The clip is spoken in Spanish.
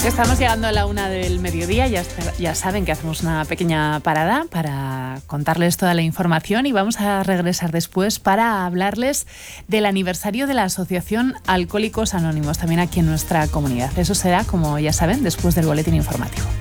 Estamos llegando a la 1 del mediodía, ya saben que hacemos una pequeña parada para contarles toda la información y vamos a regresar después para hablarles del aniversario de la Asociación Alcohólicos Anónimos, también aquí en nuestra comunidad. Eso será, como ya saben, después del boletín informativo.